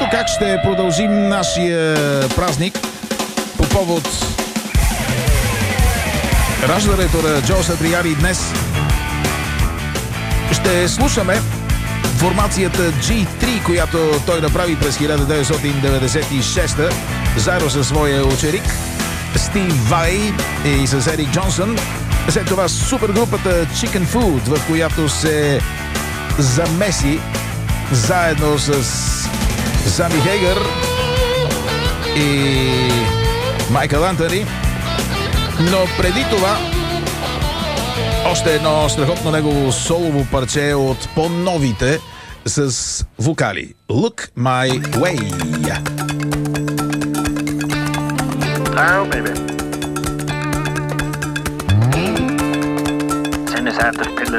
как ще продължим нашия празник по повод раждането на Джо Сатриани днес. Ще слушаме формацията G3, която той направи през 1996 заедно със своя ученик Стив Vai и с Ерик Джонсън. След това супергрупата Chicken Food, в която се замеси заедно с Сами Хейгър и Майкъл Антони. Но преди това още едно страхотно негово солово парче от по-новите с вокали. Look My Way. Oh, baby. Send us out the pillow.